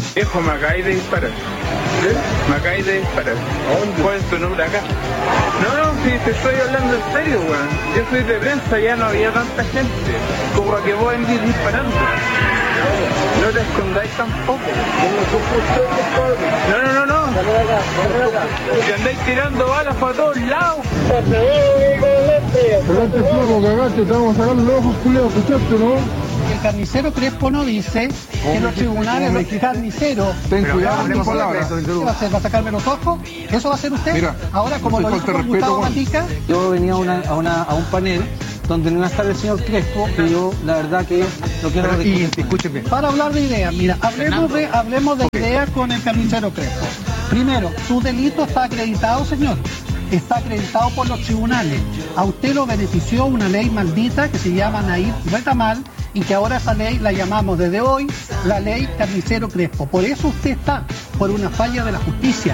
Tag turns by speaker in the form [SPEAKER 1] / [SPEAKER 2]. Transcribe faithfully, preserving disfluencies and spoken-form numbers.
[SPEAKER 1] Viejo, me acabáis de disparar.
[SPEAKER 2] ¿Eh?
[SPEAKER 1] Me acabáis de disparar.
[SPEAKER 2] ¿A dónde?
[SPEAKER 1] ¿Cuál es tu nombre acá? No, no, si te estoy hablando en serio, weón. Yo soy de prensa, ya no había tanta gente. Como a que vos andes disparando. No te escondáis tampoco. No, no, no, no. Que andáis tirando balas para todos lados.
[SPEAKER 2] Pegate flaco, cagaste, te vamos a sacar los ojos culeados, ¿escuchaste, no?
[SPEAKER 3] El carnicero Crespo no dice que los tribunales, los carniceros...
[SPEAKER 2] Ten cuidado con tus palabras.
[SPEAKER 3] ¿Qué va a hacer? ¿Va a sacarme los ojos? ¿Eso va a hacer usted?
[SPEAKER 2] Mira,
[SPEAKER 3] ahora, como
[SPEAKER 2] no
[SPEAKER 3] lo
[SPEAKER 2] soy
[SPEAKER 3] dijo
[SPEAKER 2] falta de
[SPEAKER 3] con Gustavo
[SPEAKER 2] respeto,
[SPEAKER 3] Gatica...
[SPEAKER 4] Yo venía a, una, a, una, a un panel donde no iba a estar el señor Crespo, pero yo la verdad que lo quiero
[SPEAKER 2] Pero, y,
[SPEAKER 4] discutir.
[SPEAKER 2] escúcheme.
[SPEAKER 3] Para hablar de ideas, mira, hablemos de, hablemos de ideas con el carnicero Crespo. Primero, su delito está acreditado, señor. Está acreditado por los tribunales. A usted lo benefició una ley maldita que se llama Nair Retamal y que ahora esa ley la llamamos desde hoy la ley Carnicero Crespo. Por eso usted está, por una falla de la justicia.